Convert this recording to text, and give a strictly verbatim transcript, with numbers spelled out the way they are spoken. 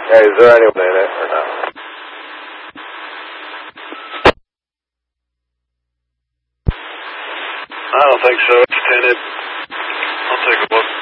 Hey, is there anyone in it or not? I don't think so. It's tinted. I'll take a look.